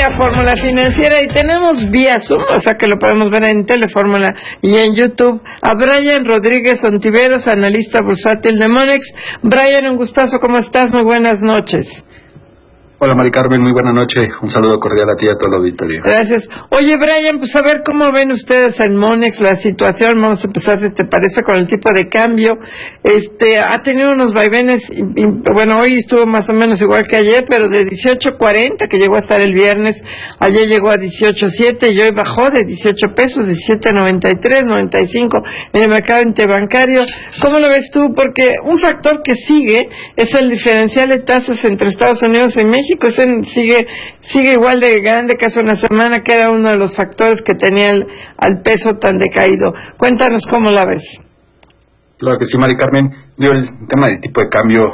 día, Fórmula Financiera, y tenemos vía Zoom, o sea que lo podemos ver en Telefórmula y en YouTube, a Brian Rodríguez Ontiveros, analista bursátil de Monex. Brian, un gustazo, ¿cómo estás? Muy buenas noches. Hola Mari Carmen, muy buena noche, un saludo cordial a ti y a todo el auditorio. Gracias. Oye Brian, pues a ver cómo ven ustedes en Monex la situación. Vamos a empezar, si te parece, con el tipo de cambio. Ha tenido unos vaivenes, y, bueno, hoy estuvo más o menos igual que ayer, pero de 18.40, que llegó a estar el viernes, ayer llegó a 18.7 y hoy bajó de 18 pesos, 17.93, 95 en el mercado interbancario. ¿Cómo lo ves tú? Porque un factor que sigue es el diferencial de tasas entre Estados Unidos y México. Ese sigue igual de grande que hace una semana, que era uno de los factores que tenía al peso tan decaído. Cuéntanos cómo la ves. Claro que sí, Mari Carmen. El tema del tipo de cambio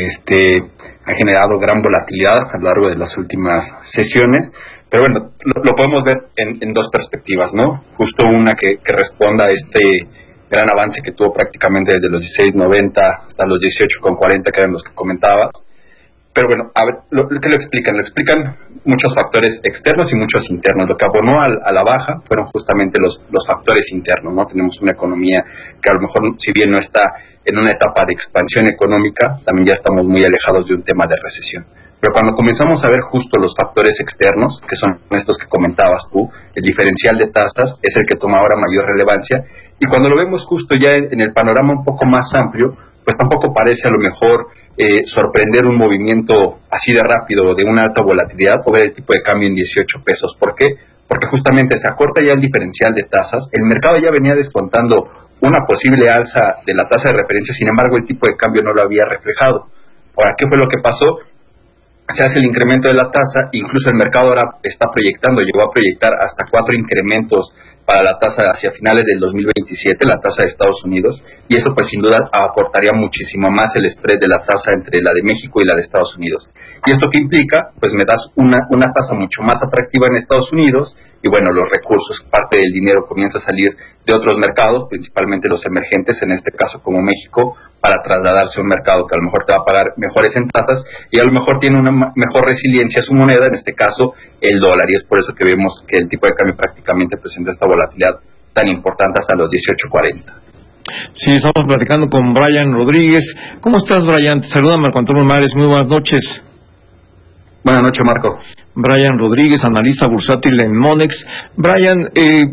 ha generado gran volatilidad a lo largo de las últimas sesiones, pero bueno, lo podemos ver en dos perspectivas, ¿no? Justo una que responda a este gran avance que tuvo prácticamente desde los 16.90 hasta los 18.40, que eran los que comentabas. Pero bueno, a ver, ¿qué lo explican? Lo explican muchos factores externos y muchos internos. Lo que abonó a la baja fueron justamente los factores internos, ¿no? Tenemos una economía que a lo mejor, si bien no está en una etapa de expansión económica, también ya estamos muy alejados de un tema de recesión. Pero cuando comenzamos a ver justo los factores externos, que son estos que comentabas tú, el diferencial de tasas es el que toma ahora mayor relevancia, y cuando lo vemos justo ya en el panorama un poco más amplio, pues tampoco parece a lo mejor sorprender un movimiento así de rápido, de una alta volatilidad, o ver el tipo de cambio en 18 pesos. ¿Por qué? Porque justamente se acorta ya el diferencial de tasas, el mercado ya venía descontando una posible alza de la tasa de referencia, sin embargo el tipo de cambio no lo había reflejado. Ahora, ¿qué fue lo que pasó? Se hace el incremento de la tasa, incluso el mercado ahora está proyectando, llegó a proyectar hasta 4 incrementos para la tasa hacia finales del 2027, la tasa de Estados Unidos, y eso pues sin duda aportaría muchísimo más el spread de la tasa entre la de México y la de Estados Unidos. ¿Y esto qué implica? Pues me das una tasa mucho más atractiva en Estados Unidos, y bueno, los recursos, parte del dinero comienza a salir de otros mercados, principalmente los emergentes, en este caso como México, para trasladarse a un mercado que a lo mejor te va a pagar mejores en tasas y a lo mejor tiene una mejor resiliencia a su moneda, en este caso el dólar, y es por eso que vemos que el tipo de cambio prácticamente presenta esta volatilidad tan importante hasta los 18.40. Sí, estamos platicando con Brian Rodríguez. ¿Cómo estás, Brian? Te saluda Marco Antonio Mares, muy buenas noches. Buenas noches, Marco. Brian Rodríguez, analista bursátil en Monex. Brian,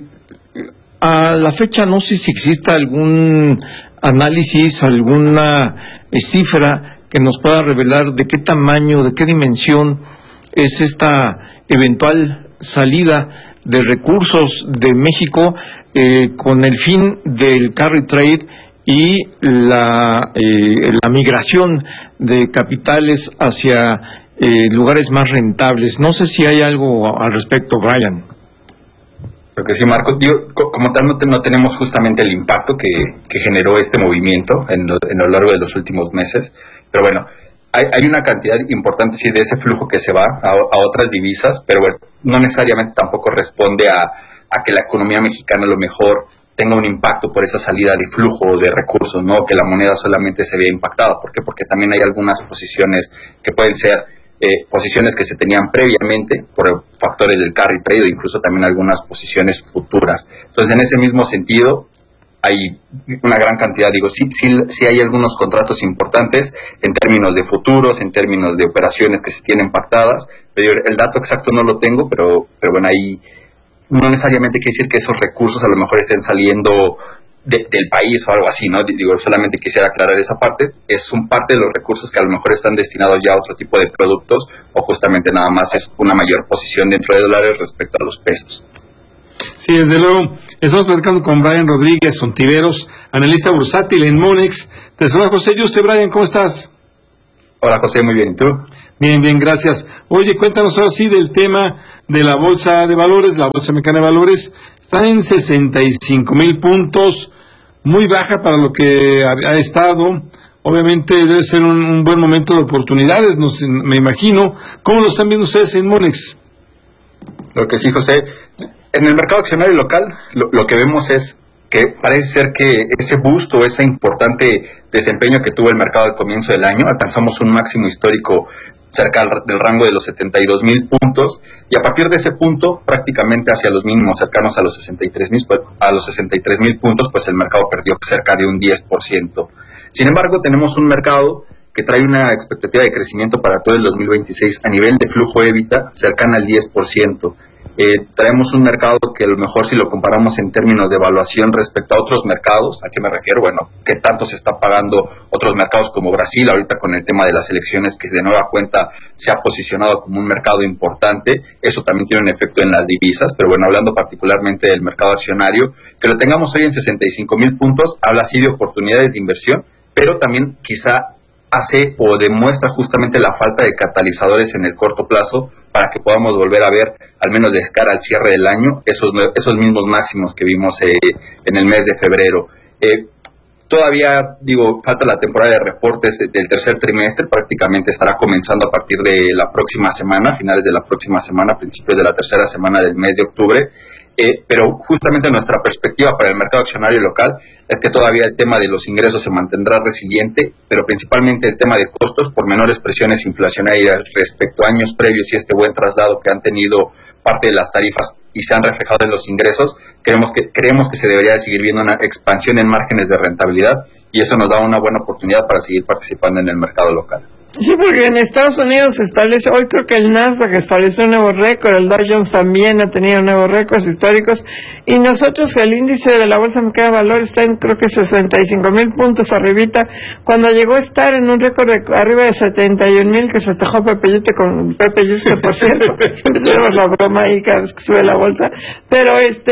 a la fecha no sé si exista algún análisis, alguna cifra que nos pueda revelar de qué tamaño, de qué dimensión es esta eventual salida de recursos de México con el fin del carry trade y la migración de capitales hacia lugares más rentables. No sé si hay algo al respecto, Brian. Creo que sí, Marco. Como tal, no tenemos justamente el impacto que generó este movimiento en lo largo de los últimos meses, pero bueno, hay una cantidad importante sí de ese flujo que se va a otras divisas, pero bueno, no necesariamente tampoco responde a que la economía mexicana a lo mejor tenga un impacto por esa salida de flujo de recursos, no que la moneda solamente se vea impactada. ¿Por qué? Porque también hay algunas posiciones que pueden ser posiciones que se tenían previamente por factores del carry trade o incluso también algunas posiciones futuras. Entonces, en ese mismo sentido, hay una gran cantidad, sí hay algunos contratos importantes en términos de futuros, en términos de operaciones que se tienen pactadas, pero el dato exacto no lo tengo, pero bueno, ahí no necesariamente quiere decir que esos recursos a lo mejor estén saliendo del país o algo así, ¿no? Solamente quisiera aclarar esa parte. Es un parte de los recursos que a lo mejor están destinados ya a otro tipo de productos, o justamente nada más es una mayor posición dentro de dólares respecto a los pesos. Sí, desde luego. Estamos platicando con Brian Rodríguez Ontiveros, analista bursátil en Monex. Te saluda José Yuste. Brian, ¿cómo estás? Hola José, muy bien. ¿Y tú? Bien, bien, gracias. Oye, cuéntanos ahora sí del tema de la Bolsa de Valores, la Bolsa Mexicana de Valores. Está en 65,000 puntos, muy baja para lo que ha estado. Obviamente debe ser un buen momento de oportunidades, me imagino. ¿Cómo lo están viendo ustedes en Monex? Lo que sí, José, en el mercado accionario local, lo que vemos es que parece ser que ese boost o ese importante desempeño que tuvo el mercado al comienzo del año, alcanzamos un máximo histórico cerca del rango de los 72,000 puntos, y a partir de ese punto, prácticamente hacia los mínimos cercanos a los 63,000 puntos, pues el mercado perdió cerca de un 10%. Sin embargo, tenemos un mercado que trae una expectativa de crecimiento para todo el 2026 a nivel de flujo EBITDA cercana al 10%. Traemos un mercado que a lo mejor si lo comparamos en términos de evaluación respecto a otros mercados, ¿a qué me refiero? Bueno, ¿qué tanto se está pagando otros mercados como Brasil ahorita con el tema de las elecciones, que de nueva cuenta se ha posicionado como un mercado importante? Eso también tiene un efecto en las divisas, pero bueno, hablando particularmente del mercado accionario, que lo tengamos hoy en 65,000 puntos, habla así de oportunidades de inversión, pero también quizá hace o demuestra justamente la falta de catalizadores en el corto plazo para que podamos volver a ver, al menos de cara al cierre del año, esos mismos máximos que vimos en el mes de febrero. Todavía, falta la temporada de reportes del tercer trimestre, prácticamente estará comenzando a partir de la próxima semana, finales de la próxima semana, principios de la tercera semana del mes de octubre. Pero justamente nuestra perspectiva para el mercado accionario local es que todavía el tema de los ingresos se mantendrá resiliente, pero principalmente el tema de costos por menores presiones inflacionarias respecto a años previos y este buen traslado que han tenido parte de las tarifas y se han reflejado en los ingresos. Creemos que se debería de seguir viendo una expansión en márgenes de rentabilidad, y eso nos da una buena oportunidad para seguir participando en el mercado local. Sí, porque en Estados Unidos se establece, hoy creo que el Nasdaq estableció un nuevo récord, el Dow Jones también ha tenido nuevos récords históricos, y nosotros, el índice de la Bolsa Mexicana de Valores está en creo que 65,000 puntos arribita, cuando llegó a estar en un récord de arriba de 71,000 que festejó Pepe Yuste, por cierto, tenemos la broma ahí cada vez que sube la bolsa, pero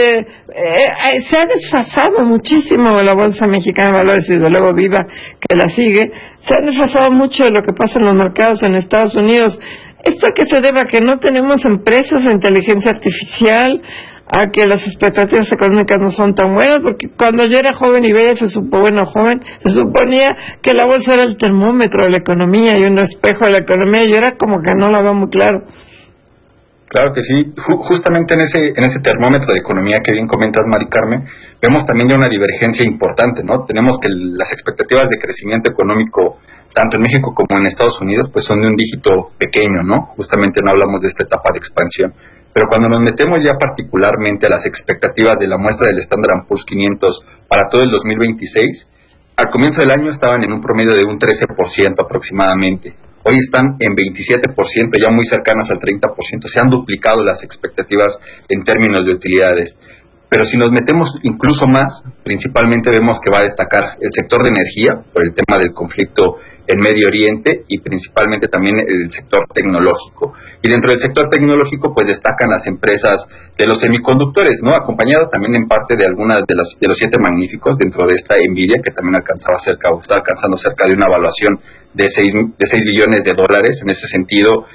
se ha desfasado muchísimo la Bolsa Mexicana de Valores, y desde luego Viva, que la sigue, se ha desfasado mucho de lo que pasa en los mercados en Estados Unidos. ¿Esto a qué se debe? ¿A que no tenemos empresas de inteligencia artificial? ¿A que las expectativas económicas no son tan buenas? Porque cuando yo era joven y veía, se suponía que la bolsa era el termómetro de la economía y un espejo de la economía, y ahora como que no la veo muy claro. Claro que sí, justamente en ese termómetro de economía que bien comentas, Mari Carmen, vemos también ya una divergencia importante, ¿no? Tenemos que las expectativas de crecimiento económico, tanto en México como en Estados Unidos, pues son de un dígito pequeño, ¿no? Justamente no hablamos de esta etapa de expansión. Pero cuando nos metemos ya particularmente a las expectativas de la muestra del Standard & Poor's 500 para todo el 2026, al comienzo del año estaban en un promedio de un 13% aproximadamente. Hoy están en 27%, ya muy cercanas al 30%. Se han duplicado las expectativas en términos de utilidades. Pero si nos metemos incluso más, principalmente vemos que va a destacar el sector de energía por el tema del conflicto en Medio Oriente, y principalmente también el sector tecnológico. Y dentro del sector tecnológico pues destacan las empresas de los semiconductores, ¿no? Acompañado también en parte de algunas de los 7 magníficos dentro de esta Nvidia, que también está alcanzando cerca de una evaluación de 6 billones de dólares. En ese sentido,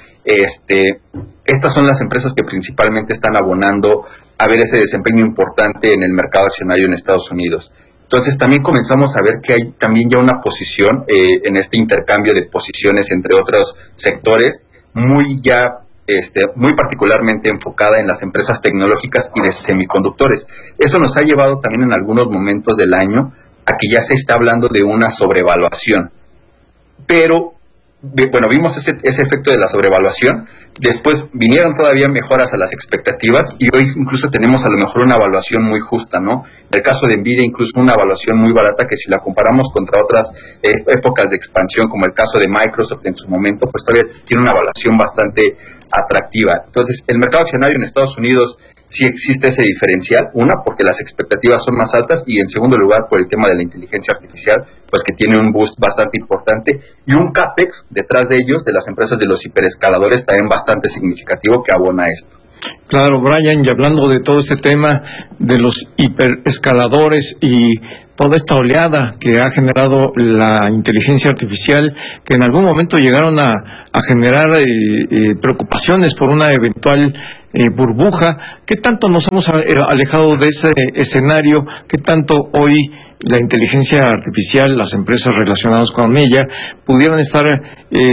estas son las empresas que principalmente están abonando a ver ese desempeño importante en el mercado accionario en Estados Unidos. Entonces también comenzamos a ver que hay también ya una posición en este intercambio de posiciones entre otros sectores, muy particularmente enfocada en las empresas tecnológicas y de semiconductores. Eso nos ha llevado también en algunos momentos del año a que ya se está hablando de una sobrevaluación. Pero, bueno, vimos ese efecto de la sobrevaluación. Después vinieron todavía mejoras a las expectativas, y hoy incluso tenemos a lo mejor una evaluación muy justa, ¿no? En el caso de Nvidia, incluso una evaluación muy barata, que si la comparamos contra otras épocas de expansión, como el caso de Microsoft en su momento, pues todavía tiene una evaluación bastante atractiva. Entonces, el mercado accionario en Estados Unidos sí existe ese diferencial, una, porque las expectativas son más altas, y en segundo lugar, por el tema de la inteligencia artificial, pues que tiene un boost bastante importante, y un CAPEX detrás de ellos, de las empresas de los hiperescaladores, también bastante significativo, que abona esto. Claro, Brian, y hablando de todo este tema de los hiperescaladores y toda esta oleada que ha generado la inteligencia artificial, que en algún momento llegaron a generar preocupaciones por una eventual burbuja, ¿qué tanto nos hemos alejado de ese escenario? ¿Qué tanto hoy la inteligencia artificial, las empresas relacionadas con ella, pudieran estar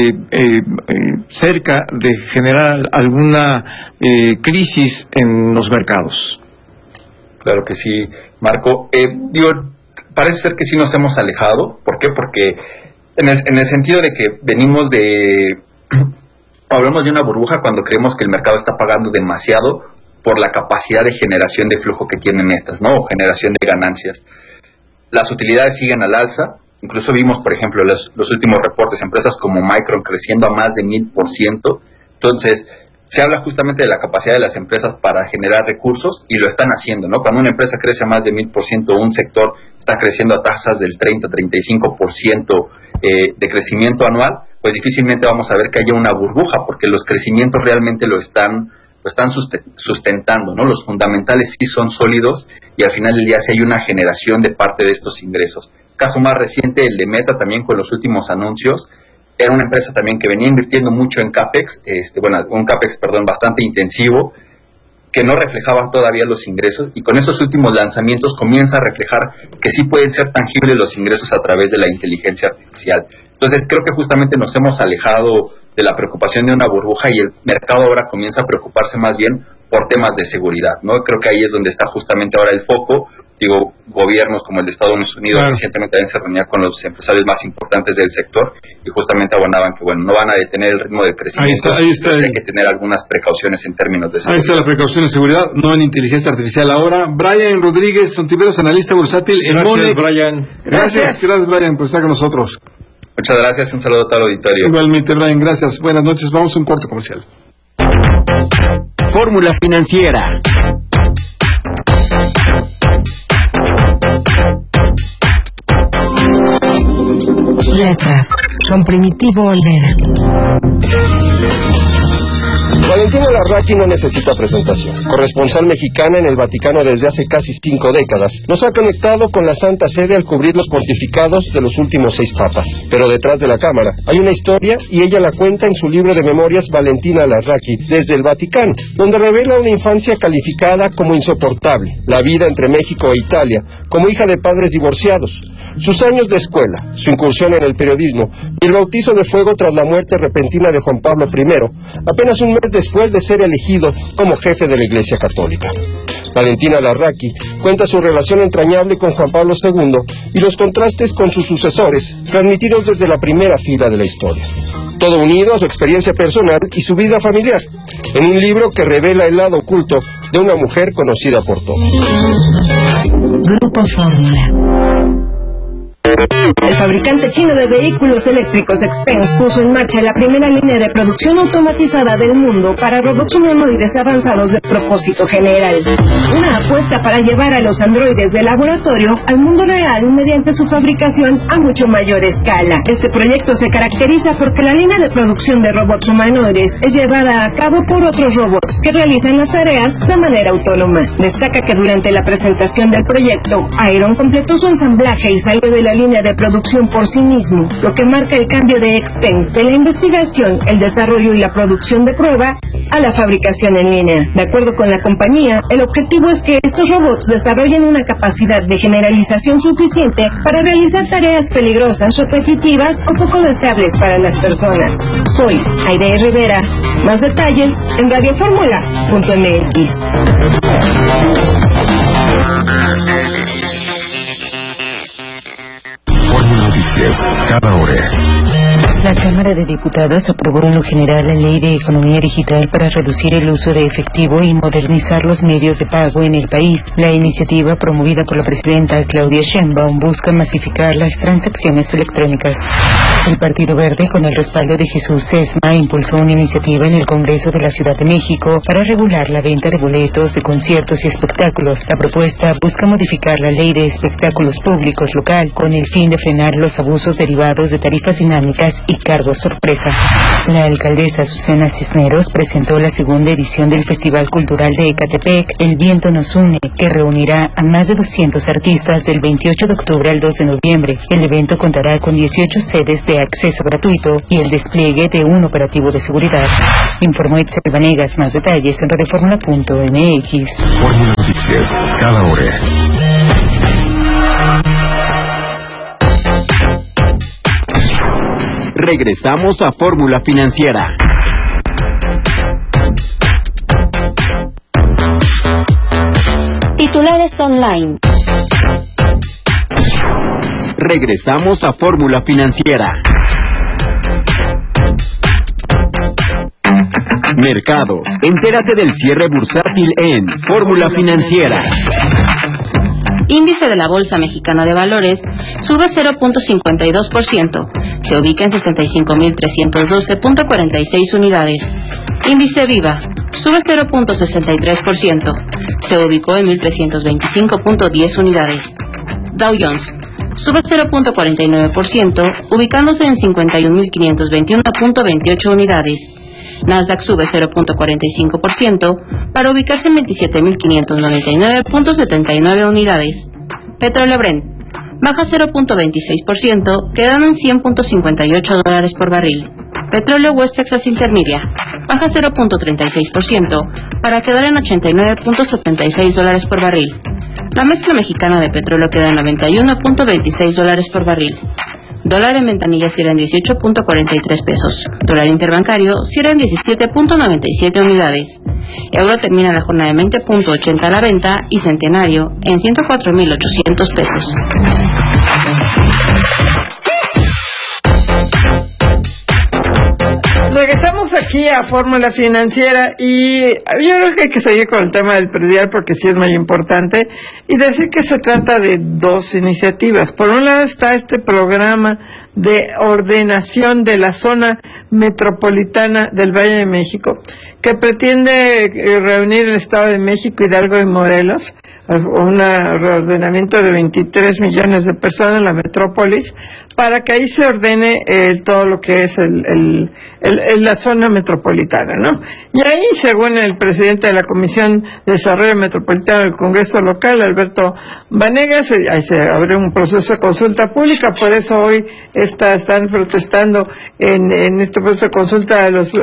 cerca de generar alguna crisis en los mercados? Claro que sí, Marco. Parece ser que sí nos hemos alejado. ¿Por qué? Porque en el sentido de que venimos de hablamos de una burbuja cuando creemos que el mercado está pagando demasiado por la capacidad de generación de flujo que tienen estas, ¿no? O generación de ganancias. Las utilidades siguen al alza. Incluso vimos, por ejemplo, los últimos reportes, empresas como Micron creciendo a más de 1000%. Entonces, se habla justamente de la capacidad de las empresas para generar recursos y lo están haciendo, ¿no? Cuando una empresa crece a más de 1000%, un sector está creciendo a tasas del 30-35% de crecimiento anual, pues difícilmente vamos a ver que haya una burbuja, porque los crecimientos realmente lo están sustentando, ¿no? Los fundamentales sí son sólidos y al final del día sí hay una generación de parte de estos ingresos. Caso más reciente, el de Meta, también con los últimos anuncios. Era una empresa también que venía invirtiendo mucho en CAPEX, un CAPEX, bastante intensivo, que no reflejaba todavía los ingresos, y con esos últimos lanzamientos comienza a reflejar que sí pueden ser tangibles los ingresos a través de la inteligencia artificial. Entonces creo que justamente nos hemos alejado de la preocupación de una burbuja y el mercado ahora comienza a preocuparse más bien por temas de seguridad, ¿no? Creo que ahí es donde está justamente ahora el foco. Digo, gobiernos como el de Estados Unidos recientemente también se reunía con los empresarios más importantes del sector y justamente abonaban que, no van a detener el ritmo de crecimiento. Ahí está. Hay que tener algunas precauciones en términos de seguridad. Ahí está la precaución de seguridad, no en inteligencia artificial ahora. Brian Rodríguez, Ontiveros, analista bursátil en Monex. Gracias, Brian. Gracias, Brian, por estar con nosotros. Muchas gracias, un saludo a todo el auditorio. Igualmente, Brian, gracias. Buenas noches, vamos a un corte comercial. Fórmula Financiera. Letras, con Primitivo Olvera. Valentina Larraqui no necesita presentación. Corresponsal mexicana en el Vaticano desde hace casi 5 décadas, nos ha conectado con la Santa Sede al cubrir los pontificados de los últimos 6 papas. Pero detrás de la cámara hay una historia y ella la cuenta en su libro de memorias Valentina Larraqui desde el Vaticano, donde revela una infancia calificada como insoportable, la vida entre México e Italia, como hija de padres divorciados, sus años de escuela, su incursión en el periodismo y el bautizo de fuego tras la muerte repentina de Juan Pablo I, apenas un mes después de ser elegido como jefe de la Iglesia Católica. Valentina Larraqui cuenta su relación entrañable con Juan Pablo II y los contrastes con sus sucesores, transmitidos desde la primera fila de la historia. Todo unido a su experiencia personal y su vida familiar, en un libro que revela el lado oculto de una mujer conocida por todos. Grupo Fórmula. El fabricante chino de vehículos eléctricos XPeng puso en marcha la primera línea de producción automatizada del mundo para robots humanoides avanzados de propósito general. Una apuesta para llevar a los androides de laboratorio al mundo real mediante su fabricación a mucho mayor escala. Este proyecto se caracteriza porque la línea de producción de robots humanoides es llevada a cabo por otros robots que realizan las tareas de manera autónoma. Destaca que durante la presentación del proyecto, Iron completó su ensamblaje y salió de la línea de producción por sí mismo, lo que marca el cambio de XPeng de la investigación, el desarrollo y la producción de prueba a la fabricación en línea. De acuerdo con la compañía, el objetivo es que estos robots desarrollen una capacidad de generalización suficiente para realizar tareas peligrosas, repetitivas o poco deseables para las personas. Soy Aide Rivera. Más detalles en radioformula.mx. Noticias cada hora. La Cámara de Diputados aprobó en lo general la Ley de Economía Digital para reducir el uso de efectivo y modernizar los medios de pago en el país. La iniciativa, promovida por la presidenta Claudia Sheinbaum, busca masificar las transacciones electrónicas. El Partido Verde, con el respaldo de Jesús Sesma, impulsó una iniciativa en el Congreso de la Ciudad de México para regular la venta de boletos de conciertos y espectáculos. La propuesta busca modificar la Ley de Espectáculos Públicos local con el fin de frenar los abusos derivados de tarifas dinámicas y cargos sorpresa. La alcaldesa Azucena Cisneros presentó la segunda edición del Festival Cultural de Ecatepec, El Viento Nos Une, que reunirá a más de 200 artistas del 28 de octubre al 2 de noviembre. El evento contará con 18 sedes de acceso gratuito y el despliegue de un operativo de seguridad. Informó Itzel Vanegas. Más detalles en radioformula.mx. Fórmula Noticias cada hora. Regresamos a Fórmula Financiera. Titulares online. Regresamos a Fórmula Financiera. Mercados. Entérate del cierre bursátil en Fórmula Financiera. Índice de la Bolsa Mexicana de Valores sube 0.52%, se ubica en 65.312.46 unidades. Índice Viva sube 0.63%, se ubicó en 1.325.10 unidades. Dow Jones sube 0.49%, ubicándose en 51.521.28 unidades. Nasdaq sube 0.45% para ubicarse en 27.599.79 unidades. Petróleo Brent baja 0.26%, quedando en $100.58 por barril. Petróleo West Texas Intermedia baja 0.36% para quedar en $89.76 por barril. La mezcla mexicana de petróleo queda en $91.26 por barril. Dólar en ventanilla cierra en 18.43 pesos. Dólar interbancario cierra en 17.97 unidades. Euro termina la jornada en 20.80 a la venta y centenario en 104.800 pesos. Regresamos aquí a Fórmula Financiera y yo creo que hay que seguir con el tema del predial porque sí es muy importante y decir que se trata de dos iniciativas. Por un lado está este programa de ordenación de la zona metropolitana del Valle de México que pretende reunir el Estado de México, Hidalgo y Morelos, un reordenamiento de 23 millones de personas en la metrópolis, para que ahí se ordene todo lo que es la zona metropolitana, ¿no? Y ahí, según el presidente de la Comisión de Desarrollo Metropolitano del Congreso Local, Alberto Vanegas, ahí se abre un proceso de consulta pública, por eso hoy están protestando en este proceso de consulta de los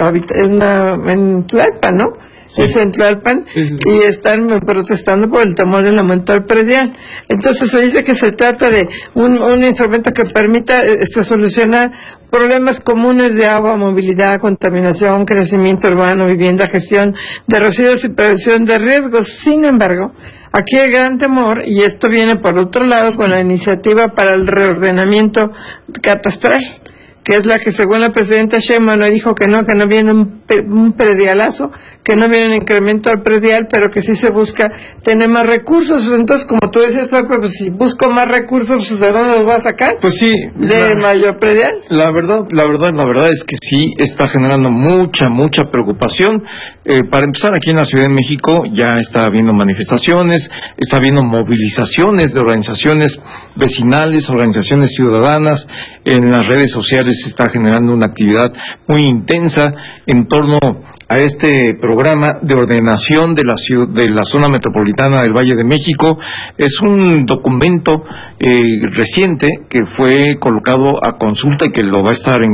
en Tlalpan, ¿no? Sí. Es en Tlalpan, sí. Y están protestando por el temor del aumento del predial. Entonces se dice que se trata de un instrumento que permita solucionar problemas comunes de agua, movilidad, contaminación, crecimiento urbano, vivienda, gestión de residuos y prevención de riesgos. Sin embargo, aquí el gran temor, y esto viene por otro lado con la iniciativa para el reordenamiento catastral, que es la que según la presidenta Sheinbaum le dijo que no viene un predialazo, que no viene un incremento al predial, pero que sí se busca tener más recursos. Entonces, como tú dices, pues si busco más recursos, pues ¿de dónde los va a sacar? Pues sí. ¿De mayor predial? La verdad es que sí está generando mucha preocupación. Para empezar, aquí en la Ciudad de México ya está habiendo manifestaciones, está habiendo movilizaciones de organizaciones vecinales, organizaciones ciudadanas, en las redes sociales se está generando una actividad muy intensa en torno a este programa de ordenación de la zona metropolitana del Valle de México. Es un documento reciente que fue colocado a consulta y que lo va a estar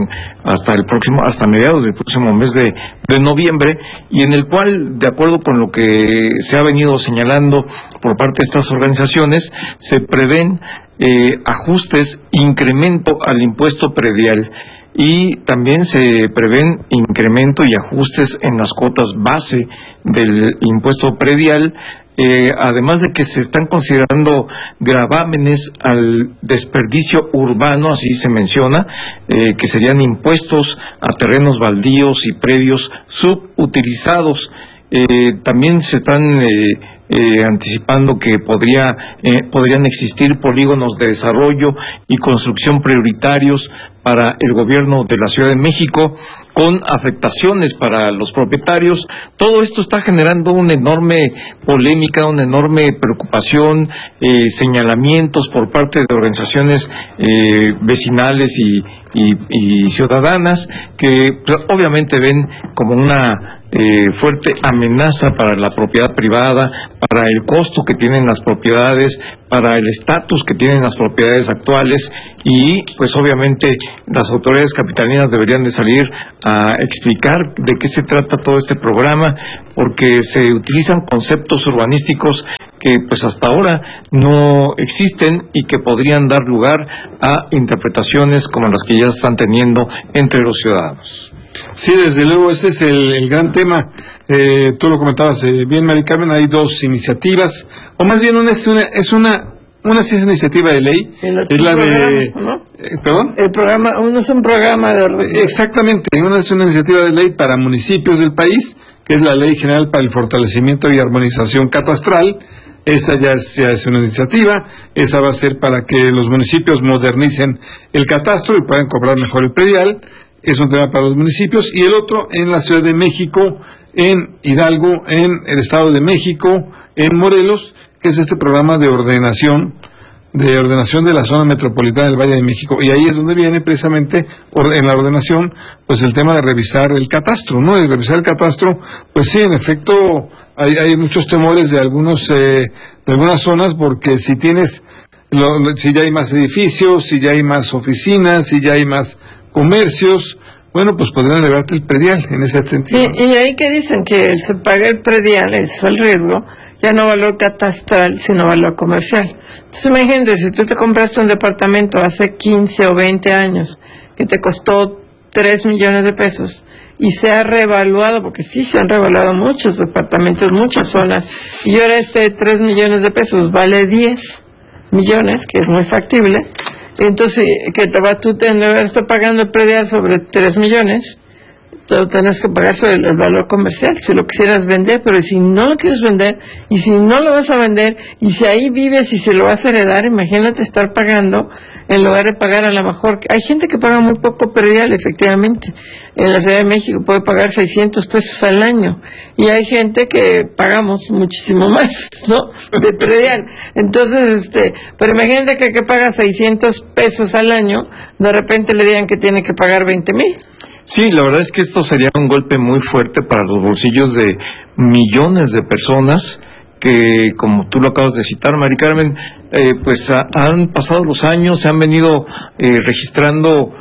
hasta mediados del próximo mes de noviembre, y en el cual, de acuerdo con lo que se ha venido señalando por parte de estas organizaciones, se prevén ajustes, incremento al impuesto predial, y también se prevén incremento y ajustes en las cuotas base del impuesto predial, además de que se están considerando gravámenes al desperdicio urbano, así se menciona, que serían impuestos a terrenos baldíos y predios subutilizados. También se están anticipando que podrían existir polígonos de desarrollo y construcción prioritarios para el gobierno de la Ciudad de México, con afectaciones para los propietarios. Todo esto está generando una enorme polémica, una enorme preocupación, señalamientos por parte de organizaciones vecinales y ciudadanas que obviamente ven como una fuerte amenaza para la propiedad privada, para el costo que tienen las propiedades, para el estatus que tienen las propiedades actuales, y pues obviamente las autoridades capitalinas deberían de salir a explicar de qué se trata todo este programa, porque se utilizan conceptos urbanísticos que pues hasta ahora no existen y que podrían dar lugar a interpretaciones como las que ya están teniendo entre los ciudadanos. Sí, desde luego, ese es el gran tema. Tú lo comentabas bien, Mari Carmen, hay dos iniciativas, o más bien es una Una sí es iniciativa de ley, es la de... ¿no? ¿Perdón? El programa, uno es un programa de... Exactamente, una es una iniciativa de ley para municipios del país, que es la Ley General para el Fortalecimiento y Armonización Catastral. Esa ya es una iniciativa, esa va a ser para que los municipios modernicen el catastro y puedan cobrar mejor el predial. Es un tema para los municipios. Y el otro en la Ciudad de México, en Hidalgo, en el Estado de México, en Morelos, que es este programa de ordenación de la zona metropolitana del Valle de México. Y ahí es donde viene precisamente en la ordenación, pues el tema de revisar el catastro, ¿no? De revisar el catastro, pues sí, en efecto, hay muchos temores de algunas zonas, porque si tienes, si ya hay más edificios, si ya hay más oficinas, si ya hay más comercios, bueno, pues podrían elevarte el predial en ese sentido. Sí, y ahí que dicen que se paga el predial, es el riesgo, ya no valor catastral, sino valor comercial. Entonces imagínate, si tú te compraste un departamento hace 15 o 20 años, que te costó 3 millones de pesos, y se ha revaluado, porque sí se han revaluado muchos departamentos, muchas zonas, y ahora este de 3 millones de pesos vale 10 millones, que es muy factible. Entonces, que tú estás pagando el predial sobre 3 millones, tú tenés que pagar sobre el valor comercial, si lo quisieras vender, pero si no lo quieres vender, y si no lo vas a vender, y si ahí vives y se lo vas a heredar, imagínate estar pagando, en lugar de pagar a lo mejor, hay gente que paga muy poco predial, efectivamente, en la Ciudad de México puede pagar 600 pesos al año, y hay gente que pagamos muchísimo más, ¿no?, de predial. Entonces, pero imagínate que paga 600 pesos al año, de repente le digan que tiene que pagar 20,000. Sí, la verdad es que esto sería un golpe muy fuerte para los bolsillos de millones de personas que, como tú lo acabas de citar, Mari Carmen, pues han pasado los años, se han venido registrando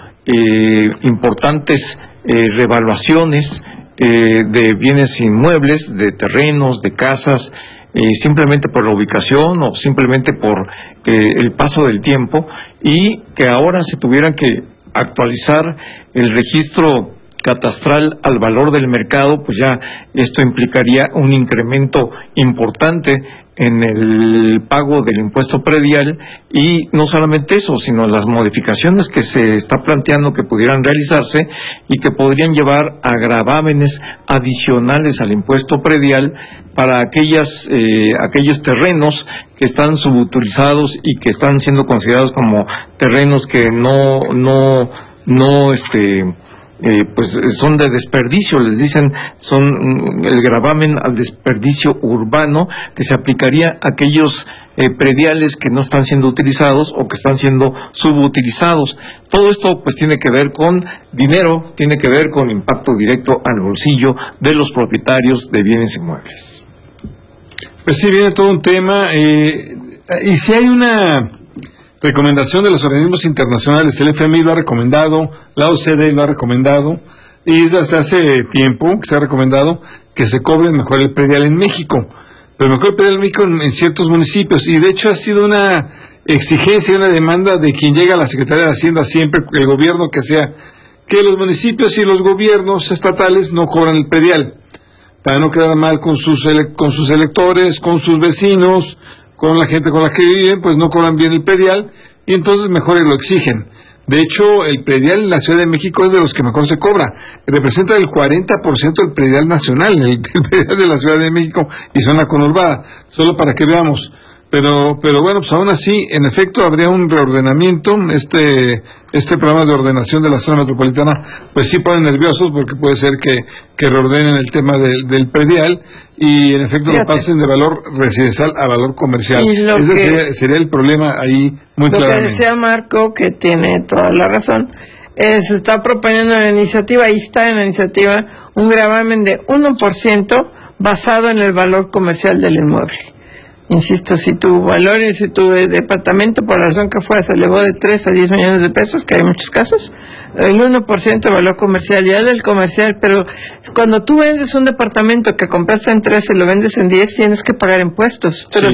importantes revaluaciones de bienes inmuebles, de terrenos, de casas, simplemente por la ubicación o simplemente por el paso del tiempo, y que ahora se tuvieran que actualizar el registro catastral al valor del mercado, pues ya esto implicaría un incremento importante en el pago del impuesto predial, y no solamente eso, sino las modificaciones que se está planteando que pudieran realizarse y que podrían llevar a gravámenes adicionales al impuesto predial para aquellos terrenos que están subutilizados y que están siendo considerados como terrenos que pues son de desperdicio, les dicen, son el gravamen al desperdicio urbano, que se aplicaría a aquellos prediales que no están siendo utilizados o que están siendo subutilizados. Todo esto pues tiene que ver con dinero, tiene que ver con impacto directo al bolsillo de los propietarios de bienes inmuebles. Pues sí, viene todo un tema, y si hay una recomendación de los organismos internacionales, el FMI lo ha recomendado, la OCDE lo ha recomendado, y es hasta hace tiempo que se ha recomendado que se cobre mejor el predial en México, pero mejor el predial en México en ciertos municipios, y de hecho ha sido una exigencia, una demanda de quien llega a la Secretaría de Hacienda siempre, el gobierno que sea, que los municipios y los gobiernos estatales no cobran el predial, para no quedar mal con sus electores, con sus vecinos, con la gente con la que viven, pues no cobran bien el predial, y entonces mejor lo exigen. De hecho, el predial en la Ciudad de México es de los que mejor se cobra. Representa el 40% del predial nacional, el predial de la Ciudad de México y zona conurbada, solo para que veamos. Pero bueno, pues aún así, en efecto, habría un reordenamiento. Este programa de ordenación de la zona metropolitana, pues sí ponen nerviosos, porque puede ser que reordenen el tema del predial y en efecto lo pasen de valor residencial a valor comercial. Ese sería el problema ahí muy claramente. Lo que decía Marco, que tiene toda la razón, se está proponiendo en la iniciativa, ahí está en la iniciativa, un gravamen de 1% basado en el valor comercial del inmueble. Insisto, si tu valor, si tu departamento, por la razón que fuera, se elevó de 3 a 10 millones de pesos, que hay muchos casos, el 1% de valor comercial, ya del comercial, pero cuando tú vendes un departamento que compraste en 3 y lo vendes en 10, tienes que pagar impuestos. Pero